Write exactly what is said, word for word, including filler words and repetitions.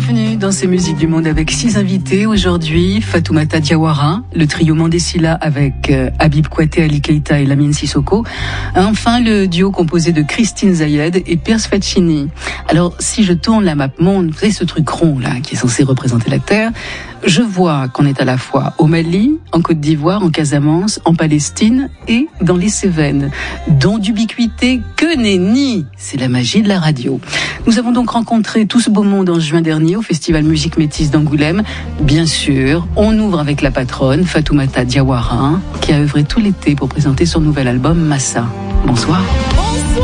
Bienvenue dans ces musiques du monde avec six invités. Aujourd'hui, Fatoumata Diawara, le trio Mandesila avec euh, Habib Kouyaté, Ali Keita et Lamine Sissoko. Enfin, le duo composé de Christine Zayed et Pierce Faccini. Alors, si je tourne la map monde, vous savez ce truc rond là qui est censé représenter la Terre, je vois qu'on est à la fois au Mali, en Côte d'Ivoire, en Casamance, en Palestine et dans les Cévennes, dont d'ubiquité que nenni. C'est la magie de la radio. Nous avons donc rencontré tout ce beau monde en juin dernier au Festival Musique Métisse d'Angoulême. Bien sûr, on ouvre avec la patronne Fatoumata Diawara, qui a œuvré tout l'été pour présenter son nouvel album Massa. Bonsoir.